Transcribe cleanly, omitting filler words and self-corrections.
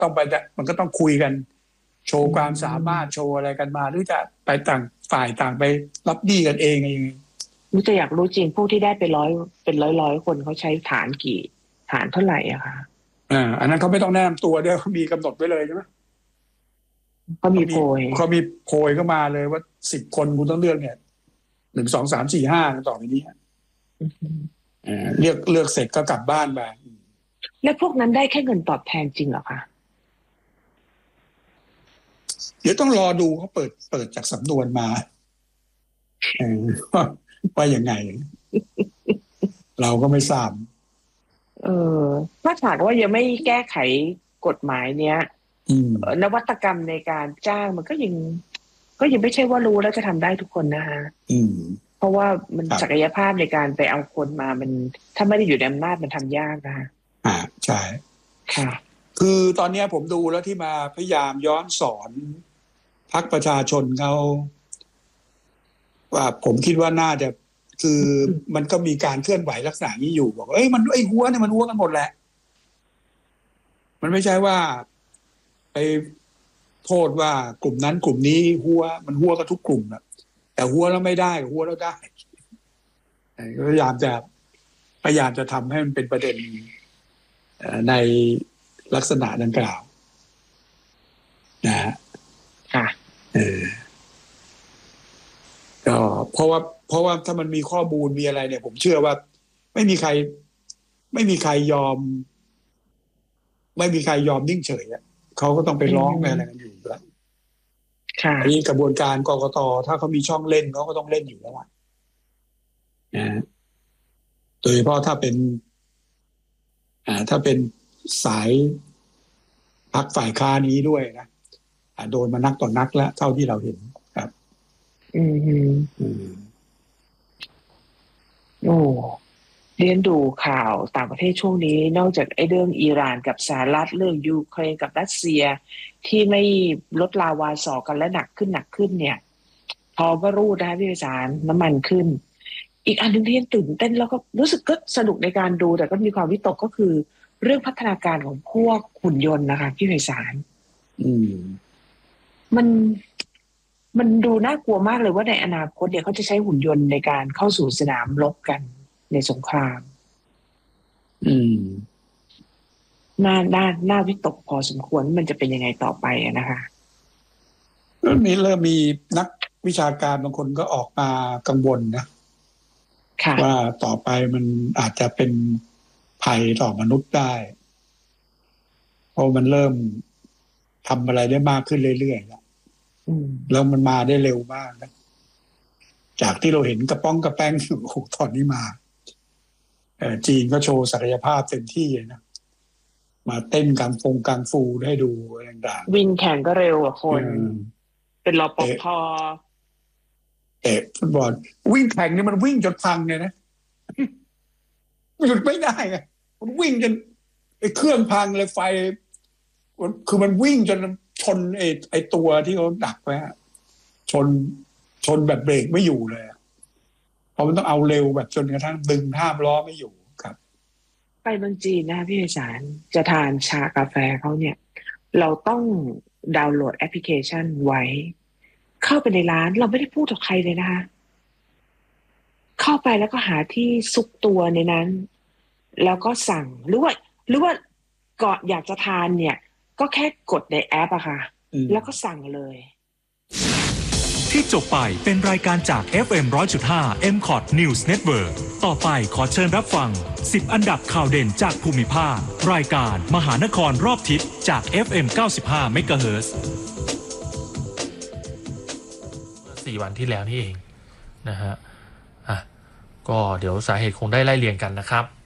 ต้องไปมันก็ต้องคุยกันโชว์ความสามารถโชว์อะไรกันมาหรือจะไปต่างฝ่ายต่างไปรับดีกันเองไงรู้จะอยากรู้จริงผู้ที่ได้ไปเป็นร้อยคนเขาใช้ฐานกี่ฐานเท่าไหร่อะคะอันนั้นเขาไม่ต้องแนะนำตัวด้วยเขามีกำหนดไว้เลยใช่ไหมเขามีโพยเข้ามาเลยว่า10 คนคุณต้องเลือกเนี่ย1 2 3 4 5ต่อไปนี้เลือกเสร็จก็กลับบ้านไปแล้วพวกนั้นได้แค่เงินตอบแทนจริงเหรอคะเดี๋ยวต้องรอดูเขาเปิดจากสำนวนมาว่ายังไงเราก็ไม่ทราบถ้าหากว่ายังไม่แก้ไขกฎหมายเนี้ยนวัตกรรมในการจ้างมันก็ยังไม่ใช่ว่ารู้แล้วจะทำได้ทุกคนนะคะเพราะว่ามันศักยภาพในการไปเอาคนมามันถ้าไม่ได้อยู่ในอำนาจมันทำยากนะคะใช่ค่ะคือตอนนี้ผมดูแล้วที่มาพยายามย้อนสอนพรรคประชาชนเขาว่าผมคิดว่าน่าจะคือมันก็มีการเคลื่อนไหวลักษณะนี้อยู่บอกมันไอ้หัวเนี่ยมันหัวกันหมดแหละมันไม่ใช่ว่าไปโทษว่ากลุ่มนั้นกลุ่มนี้หัวมันหัวกันทุกกลุ่มนะแต่หัวแล้วไม่ได้หัวแล้วได้พยายามจะทำให้มันเป็นประเด็นในลักษณะดังกล่าวนะฮะก็เพราะว่าถ้ามันมีข้อมูลมีอะไรเนี่ยผมเชื่อว่าไม่มีใครยอมนิ่งเฉยเขาก็ต้องไปร้องไปอะไรกันอยู่แล้วอันนี้กระบวนการกกต.ถ้าเขามีช่องเล่นเขาก็ต้องเล่นอยู่แล้วนะโดยเฉพาะถ้าเป็นสายพรรคฝ่ายค้านนี้ด้วยนะโดนมานักต่อนักแล้วเท่าที่เราเห็นครับเรียนดูข่าวต่างประเทศช่วงนี้นอกจากไอ้เรื่องอิหร่านกับสหรัฐเรื่องยูเครนกับรัสเซียที่ไม่ลดลาวาสอกกันและหนักขึ้นเนี่ยพอก็รู้นะพี่ประสานน้ำมันขึ้นอีกอันนึงที่ยังตื่นเต้นแล้วก็รู้สึกก็สนุกในการดูแต่ก็มีความวิตกก็คือเรื่องพัฒนาการของพวกหุ่นยนต์นะคะพี่ประสานมันดูน่ากลัวมากเลยว่าในอนาคตเนี่ยเขาจะใช้หุ่นยนต์ในการเข้าสู่สนามรบกันในสงครามน่าวิตกพอสมควรมันจะเป็นยังไงต่อไปนะคะเริ่มมีนักวิชาการบางคนก็ออกมากังวลนะว่าต่อไปมันอาจจะเป็นภัยต่อมนุษย์ได้เพราะมันเริ่มทำอะไรได้มากขึ้นเรื่อยๆแล้วมันมาได้เร็วมากนะจากที่เราเห็นกระป้องกระแป้งอยู่ตอนนี้มาจีนก็โชว์ศักยภาพเต็มที่นะมาเต้นกังฟูให้ดูอะไรต่างๆวิ่งแข่งก็เร็วอ่ะคนเป็นรปภ. ฟุตบอลวิ่งแข่งนี่มันวิ่งจนพังเลยนะหยุดไม่ได้ไงมันวิ่งจนเครื่องพังเลยไฟคือมันวิ่งจนชนไอ้ตัวที่เขาดักไว้ชนแบบเบรกไม่อยู่เลยเพราะมันต้องเอาเร็วแบบจนกระทั่งดึงห้ามล้อไม่อยู่ครับไปเมืองจีนนะพี่ไพศาลจะทานชากาแฟเขาเนี่ยเราต้องดาวน์โหลดแอปพลิเคชันไว้เข้าไปในร้านเราไม่ได้พูดกับใครเลยนะคะเข้าไปแล้วก็หาที่ซุกตัวในนั้นแล้วก็สั่งหรือว่าก่อนอยากจะทานเนี่ยก็แค่กดในแอปอะค่ะแล้วก็สั่งเลยที่จบไปเป็นรายการจาก FM 100.5 MCOT News Network ต่อไปขอเชิญรับฟัง10อันดับข่าวเด่นจากภูมิภาครายการมหานครรอบทิศจาก FM 95 MHz 4 วันที่แล้วนี่เองนะฮะก็เดี๋ยวสาเหตุคงได้ไล่เรียงกันนะครับ